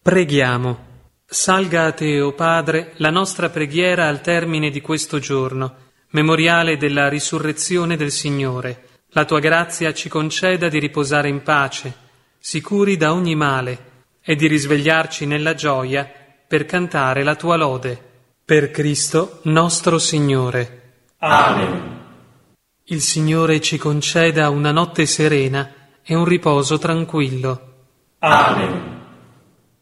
Preghiamo. Salga a te, o Padre, la nostra preghiera al termine di questo giorno, memoriale della risurrezione del Signore. La tua grazia ci conceda di riposare in pace, sicuri da ogni male, e di risvegliarci nella gioia per cantare la tua lode. Per Cristo nostro Signore. Amen. Il Signore ci conceda una notte serena e un riposo tranquillo. Amen.